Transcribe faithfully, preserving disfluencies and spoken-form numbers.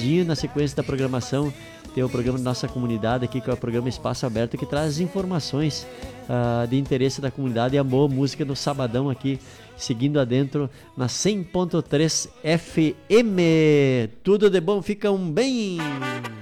rapidinho na sequência da programação. Tem o programa da nossa comunidade aqui, que é o programa Espaço Aberto, que traz informações uh, de interesse da comunidade e a boa música no sabadão aqui, seguindo adentro na cem ponto três F M. Tudo de bom, ficam bem!